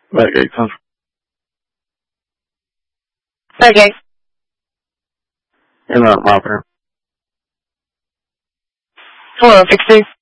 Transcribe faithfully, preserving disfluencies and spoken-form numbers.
Backgate Central. Backgate. You're not operator. Hello, fixed